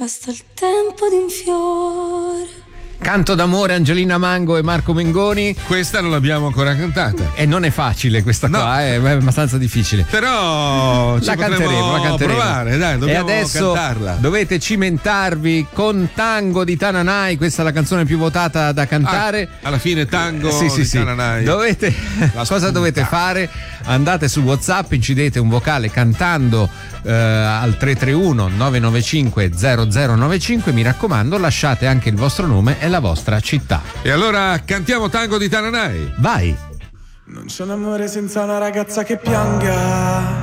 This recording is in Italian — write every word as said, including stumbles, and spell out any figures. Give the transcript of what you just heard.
basta il tempo di un fiore. Canto d'amore, Angelina Mango e Marco Mengoni. Questa non l'abbiamo ancora cantata. E non è facile questa no. qua, è abbastanza difficile. Però ci la canteremo, la canteremo. Provare, dai, dobbiamo e adesso cantarla. Dovete cimentarvi con Tango di Tananai, questa è la canzone più votata da cantare. Ah, alla fine Tango sì, sì, di sì. Tananai. Dovete cosa dovete fare? Andate su WhatsApp, incidete un vocale cantando eh, al tre tre uno nove nove cinque zero zero nove cinque, mi raccomando, lasciate anche il vostro nome e la vostra città. E allora cantiamo Tango di Tananai. Vai. Non c'è un amore senza una ragazza che pianga,